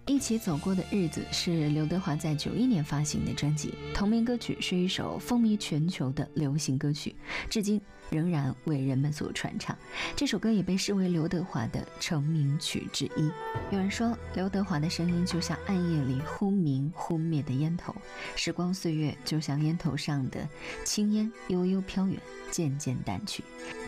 一起走过的日子是刘德华在91年发行的专辑，同名歌曲是一首风靡全球的流行歌曲，至今仍然为人们所传唱。这首歌也被视为刘德华的成名曲之一。有人说，刘德华的声音就像暗夜里忽明忽灭的烟头，时光岁月就像烟头上的青烟，悠悠飘远，渐渐淡去。